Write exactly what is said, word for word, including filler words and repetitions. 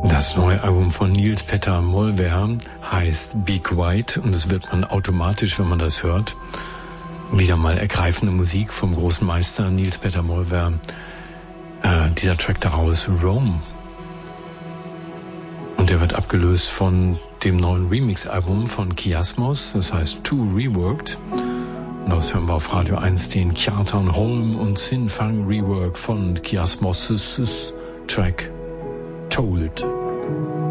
Das neue Album von Niels Petter Molvær heißt Be Quiet und es wird man automatisch, wenn man das hört, wieder mal ergreifende Musik vom großen Meister Niels Petter Molvær. Äh, dieser Track daraus, Rome. Und der wird abgelöst von dem neuen Remix-Album von Kiasmos, das heißt Too Reworked. Und das hören wir auf Radio eins den Kjartan Holm und Sin Fang Rework von Kiasmos' Track Told.